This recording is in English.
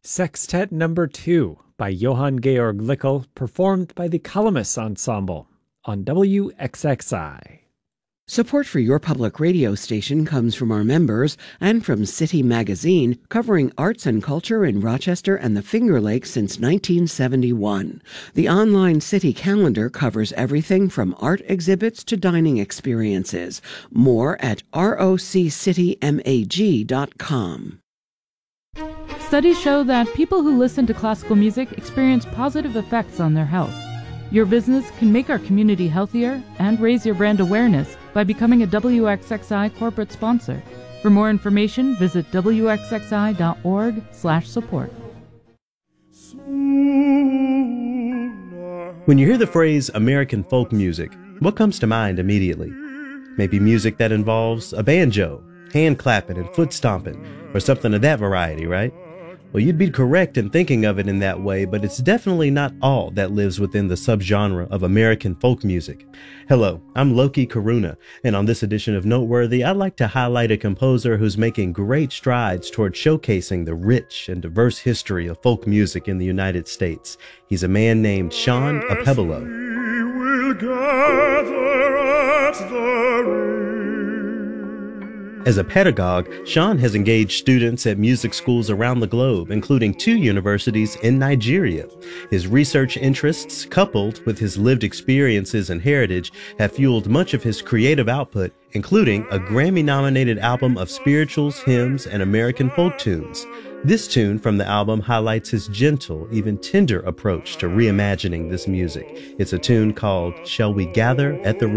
Sextet Number 2 by Johann Georg Lickel, performed by the Calamus Ensemble on WXXI. Support for your public radio station comes from our members and from City Magazine, covering arts and culture in Rochester and the Finger Lakes since 1971. The online City calendar covers everything from art exhibits to dining experiences. More at roccitymag.com. Studies show that people who listen to classical music experience positive effects on their health. Your business can make our community healthier and raise your brand awareness by becoming a WXXI corporate sponsor. For more information, visit wxxi.org/support. When you hear the phrase American folk music, what comes to mind immediately? Maybe music that involves a banjo, hand clapping and foot stomping, or something of that variety, right? Well, you'd be correct in thinking of it in that way, but it's definitely not all that lives within the subgenre of American folk music. Hello, I'm Loki Karuna, and on this edition of Noteworthy, I'd like to highlight a composer who's making great strides toward showcasing the rich and diverse history of folk music in the United States. He's a man named Shawn Apebolo. As a pedagogue, Shawn has engaged students at music schools around the globe, including 2 universities in Nigeria. His research interests, coupled with his lived experiences and heritage, have fueled much of his creative output, including a Grammy-nominated album of spirituals, hymns, and American folk tunes. This tune from the album highlights his gentle, even tender approach to reimagining this music. It's a tune called Shall We Gather at the